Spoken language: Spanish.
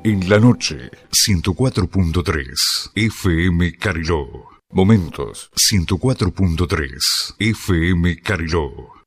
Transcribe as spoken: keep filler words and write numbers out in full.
En la noche, ciento cuatro punto tres F M Cariló. Momentos, ciento cuatro punto tres F M Cariló.